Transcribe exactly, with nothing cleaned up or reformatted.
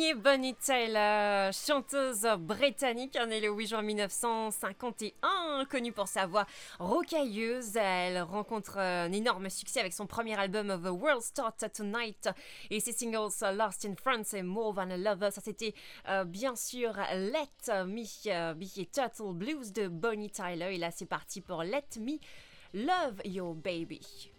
signé Bonnie Tyler, chanteuse britannique, née le huit juin mille neuf cent cinquante et un, connue pour sa voix rocailleuse. Elle rencontre un énorme succès avec son premier album The World Starts Tonight et ses singles Lost in France et More Than a Lover. Ça c'était euh, bien sûr Let Me euh, Be Turtle Blues de Bonnie Tyler. Et là c'est parti pour Let Me Love Your Baby.